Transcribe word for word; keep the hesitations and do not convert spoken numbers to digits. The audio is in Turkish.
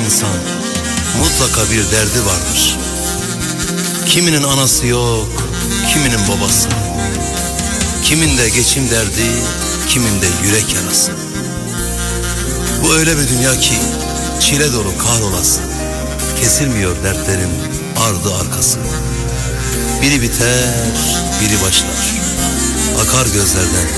insan mutlaka bir derdi vardır. Kiminin anası yok, kiminin babası. Kiminde geçim derdi, kiminde yürek yarası. Bu öyle bir dünya ki çile dolu kahrolası. Kesilmiyor dertlerin ardı arkası. Biri biter, biri başlar. Akar gözlerden